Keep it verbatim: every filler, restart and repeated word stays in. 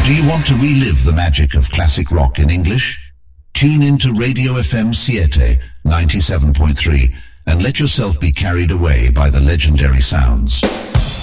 Do you want to relive the magic of classic rock in English? Tune into Radio F M Siete ninety-seven point three and let yourself be carried away by the legendary sounds.